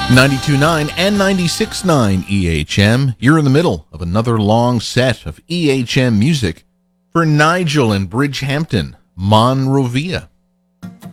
92.9 and 96.9 EHM. You're in the middle of another long set of EHM music for Nigel in Bridgehampton, Monrovia.